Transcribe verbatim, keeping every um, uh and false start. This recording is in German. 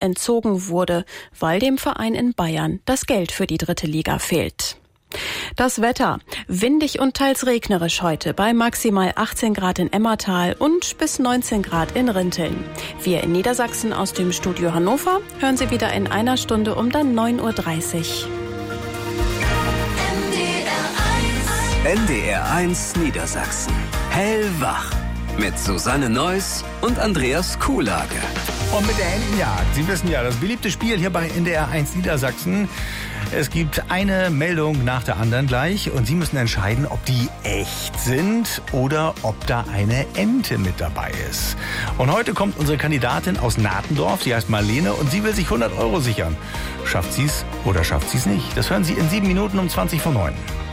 entzogen wurde, weil dem Verein in Bayern das Geld für die dritte Liga fehlt. Das Wetter. Windig und teils regnerisch heute bei maximal achtzehn Grad in Emmertal und bis neunzehn Grad in Rinteln. Wir in Niedersachsen aus dem Studio Hannover hören Sie wieder in einer Stunde um dann neun Uhr dreißig. N D R eins Niedersachsen. Hellwach. Mit Susanne Neuss und Andreas Kuhlage. Und mit der Entenjagd. Sie wissen ja, das beliebte Spiel hier bei N D R eins Niedersachsen. Es gibt eine Meldung nach der anderen gleich und Sie müssen entscheiden, ob die echt sind oder ob da eine Ente mit dabei ist. Und heute kommt unsere Kandidatin aus Natendorf, sie heißt Marlene und sie will sich hundert Euro sichern. Schafft sie es oder schafft sie es nicht? Das hören Sie in sieben Minuten um zwanzig vor neun.